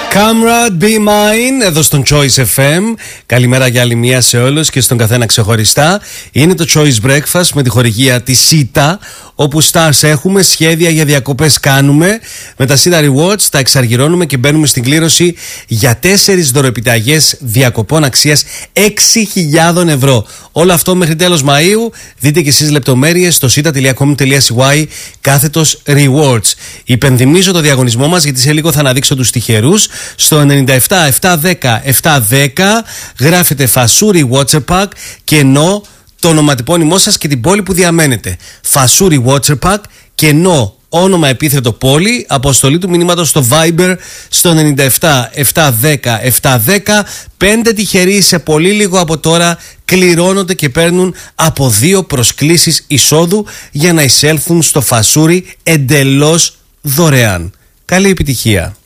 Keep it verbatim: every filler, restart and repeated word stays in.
Comrade Be Mine εδώ στον Choice εφ εμ. Καλημέρα για άλλη μία σε όλους και στον καθένα ξεχωριστά. Είναι το Choice Breakfast με τη χορηγία της ΣΥΤΑ, όπου stars έχουμε, σχέδια για διακοπές κάνουμε. Με τα ΣΥΤΑ Rewards τα εξαργυρώνουμε και μπαίνουμε στην κλήρωση για τέσσερις δωροεπιταγές διακοπών αξίας έξι χιλιάδες ευρώ. Όλο αυτό μέχρι τέλος Μαΐου. Δείτε και εσείς λεπτομέρειες στο σίτα τελεία κομ τελεία έι γουάι κάθετος Rewards. Υπενθυμίζω το διαγωνισμό μας, γιατί σε λίγο θα αναδείξω τους τυχερούς. Στο ενενήντα επτά επτακόσια δέκα επτακόσια δέκα γράφετε Φασούρι Water Park και ενώ το ονοματεπώνυμό σας και την πόλη που διαμένετε. Φασούρι Water Park και ενώ όνομα επίθετο πόλη, αποστολή του μηνύματος στο Viber στο ενενήντα επτά επτακόσια δέκα επτακόσια δέκα. Πέντε τυχεροί σε πολύ λίγο από τώρα κληρώνονται και παίρνουν από δύο προσκλήσεις εισόδου για να εισέλθουν στο Φασούρι εντελώς δωρεάν. Καλή επιτυχία.